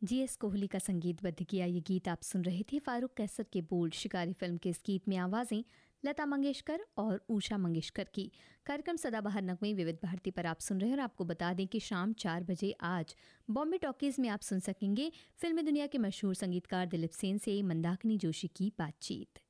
GS Kohli का संगीतबद्ध किया ये गीत आप सुन रहे थे। फारूक कैसर के बोल, शिकारी फिल्म के इस गीत में आवाज़ें लता मंगेशकर और उषा मंगेशकर की। कार्यक्रम सदाबहार नगमे विविध भारती पर आप सुन रहे हैं और आपको बता दें कि शाम 4 बजे आज बॉम्बे टॉकीज में आप सुन सकेंगे फिल्मी दुनिया के मशहूर संगीतकार दिलीप सेन से मंदाकिनी जोशी की बातचीत।